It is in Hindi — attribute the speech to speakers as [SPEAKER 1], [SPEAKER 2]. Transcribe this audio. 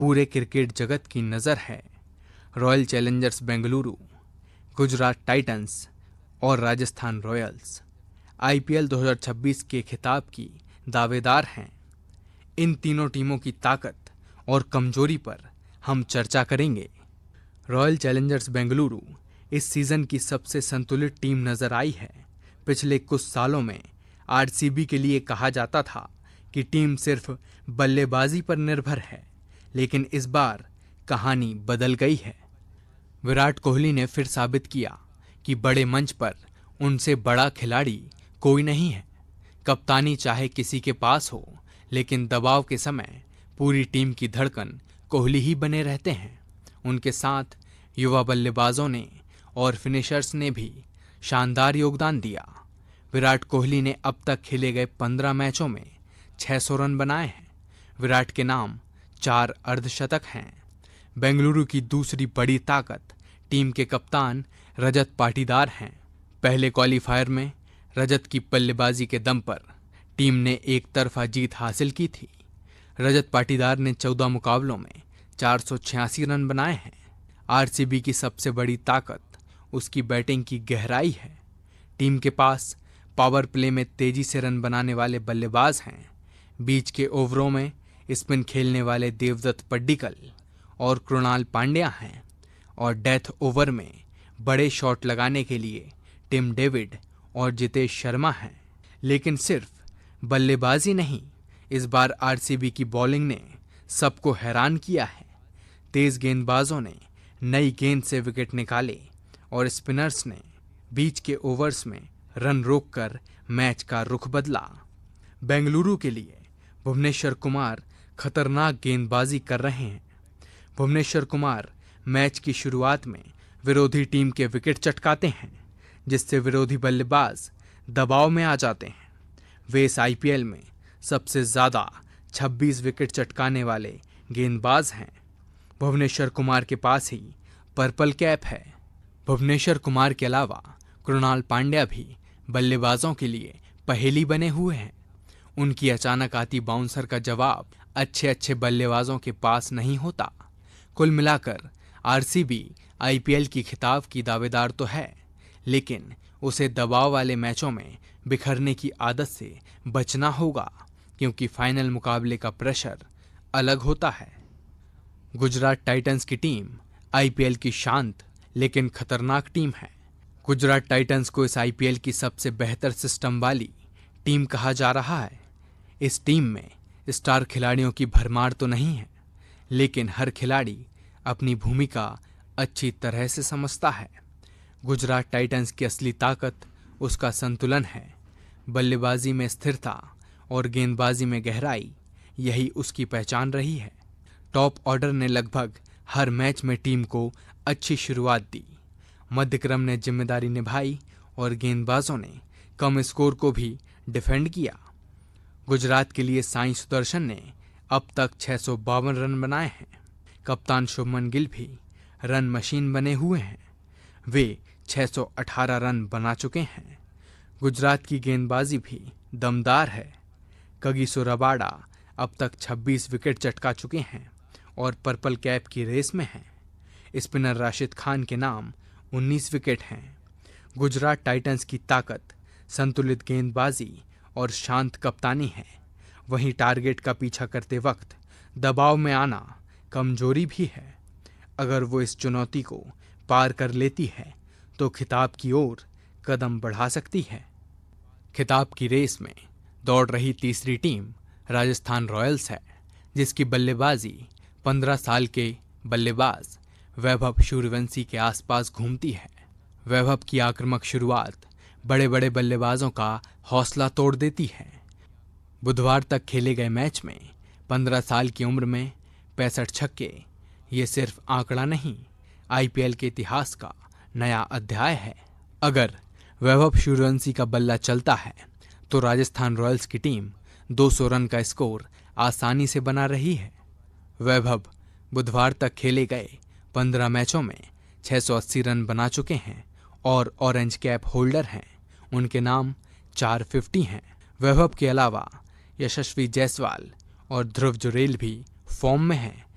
[SPEAKER 1] पूरे क्रिकेट जगत की नज़र है। Royal Challengers Bengaluru, Gujarat Titans और राजस्थान रॉयल्स आईपीएल 2026 के खिताब की दावेदार हैं। इन तीनों टीमों की ताकत और कमजोरी पर हम चर्चा करेंगे। रॉयल चैलेंजर्स बेंगलुरु इस सीज़न की सबसे संतुलित टीम नज़र आई है। पिछले कुछ सालों में आरसीबी के लिए कहा जाता था कि टीम सिर्फ बल्लेबाजी पर निर्भर है, लेकिन इस बार कहानी बदल गई है। विराट कोहली ने फिर साबित किया कि बड़े मंच पर उनसे बड़ा खिलाड़ी कोई नहीं है। कप्तानी चाहे किसी के पास हो, लेकिन दबाव के समय पूरी टीम की धड़कन कोहली ही बने रहते हैं। उनके साथ युवा बल्लेबाजों ने और फिनिशर्स ने भी शानदार योगदान दिया। विराट कोहली ने अब तक खेले गए 15 मैचों में 600 रन बनाए हैं। विराट के नाम 4 अर्धशतक हैं। बेंगलुरु की दूसरी बड़ी ताकत टीम के कप्तान रजत पाटीदार हैं। पहले क्वालीफायर में रजत की बल्लेबाजी के दम पर टीम ने एक तरफा जीत हासिल की थी। रजत पाटीदार ने 14 मुकाबलों में 486 रन बनाए हैं। आरसीबी की सबसे बड़ी ताकत उसकी बैटिंग की गहराई है। टीम के पास पावर प्ले में तेजी से रन बनाने वाले बल्लेबाज हैं। बीच के ओवरों में स्पिन खेलने वाले देवदत्त पड्डीकल और कृणाल पांड्या हैं, और डेथ ओवर में बड़े शॉट लगाने के लिए टिम डेविड और जितेश शर्मा हैं। लेकिन सिर्फ बल्लेबाजी नहीं, इस बार आरसीबी की बॉलिंग ने सबको हैरान किया है। तेज गेंदबाजों ने नई गेंद से विकेट निकाले और स्पिनर्स ने बीच के ओवर्स में रन रोककर मैच का रुख बदला। बेंगलुरु के लिए भुवनेश्वर कुमार खतरनाक गेंदबाजी कर रहे हैं। भुवनेश्वर कुमार मैच की शुरुआत में विरोधी टीम के विकेट चटकाते हैं, जिससे विरोधी बल्लेबाज दबाव में आ जाते हैं। वे इस आईपीएल में सबसे ज़्यादा 26 विकेट चटकाने वाले गेंदबाज हैं। भुवनेश्वर कुमार के पास ही पर्पल कैप है। भुवनेश्वर कुमार के अलावा कृणाल पांड्या भी बल्लेबाजों के लिए पहेली बने हुए हैं। उनकी अचानक आती बाउंसर का जवाब अच्छे बल्लेबाजों के पास नहीं होता। कुल मिलाकर आरसीबी आईपीएल की खिताब की दावेदार तो है, लेकिन उसे दबाव वाले मैचों में बिखरने की आदत से बचना होगा, क्योंकि फाइनल मुकाबले का प्रेशर अलग होता है। गुजरात टाइटंस की टीम आईपीएल की शांत लेकिन खतरनाक टीम है। गुजरात टाइटंस को इस आईपीएल की सबसे बेहतर सिस्टम वाली टीम कहा जा रहा है। इस टीम में स्टार खिलाड़ियों की भरमार तो नहीं है, लेकिन हर खिलाड़ी अपनी भूमिका अच्छी तरह से समझता है। गुजरात टाइटंस की असली ताकत उसका संतुलन है। बल्लेबाजी में स्थिरता और गेंदबाजी में गहराई, यही उसकी पहचान रही है। टॉप ऑर्डर ने लगभग हर मैच में टीम को अच्छी शुरुआत दी। मध्यक्रम ने जिम्मेदारी निभाई और गेंदबाजों ने कम स्कोर को भी डिफेंड किया। गुजरात के लिए साई सुदर्शन ने अब तक 652 रन बनाए हैं। कप्तान शुभमन गिल भी रन मशीन बने हुए हैं। वे 618 रन बना चुके हैं। गुजरात की गेंदबाजी भी दमदार है। कगिसो रबाडा अब तक 26 विकेट चटका चुके हैं और पर्पल कैप की रेस में हैं। स्पिनर राशिद खान के नाम 19 विकेट हैं। गुजरात टाइटंस की ताकत संतुलित गेंदबाजी और शांत कप्तानी है। वहीं टारगेट का पीछा करते वक्त दबाव में आना कमजोरी भी है। अगर वो इस चुनौती को पार कर लेती है तो खिताब की ओर कदम बढ़ा सकती है। खिताब की रेस में दौड़ रही तीसरी टीम राजस्थान रॉयल्स है, जिसकी बल्लेबाजी 15 साल के बल्लेबाज वैभव सूर्यवंशी के आसपास घूमती है। वैभव की आक्रामक शुरुआत बड़े बड़े बल्लेबाजों का हौसला तोड़ देती है। बुधवार तक खेले गए मैच में 15 साल की उम्र में 65 छक्के, ये सिर्फ आंकड़ा नहीं, आईपीएल के इतिहास का नया अध्याय है। अगर वैभव सूर्यवंशी का बल्ला चलता है तो राजस्थान रॉयल्स की टीम 200 रन का स्कोर आसानी से बना रही है। वैभव बुधवार तक खेले गए 15 मैचों में 680 रन बना चुके हैं और ऑरेंज कैप होल्डर हैं। उनके नाम 450 हैं। वैभव के अलावा यशस्वी जायसवाल और ध्रुव जुरेल भी फॉर्म में हैं।